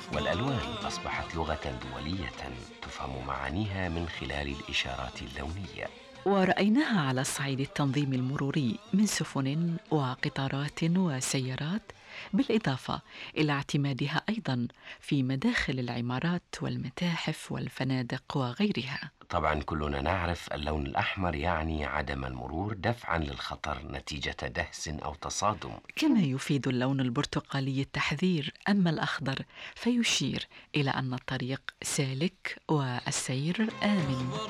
والألوان أصبحت لغة دولية تفهم معانيها من خلال الإشارات اللونية. ورأيناها على الصعيد التنظيم المروري من سفن وقطارات وسيارات، بالإضافة إلى اعتمادها أيضاً في مداخل العمارات والمتاحف والفنادق وغيرها. طبعا كلنا نعرف اللون الأحمر يعني عدم المرور دفعا للخطر نتيجة دهس أو تصادم. كما يفيد اللون البرتقالي التحذير، أما الأخضر فيشير إلى أن الطريق سالك والسير آمن.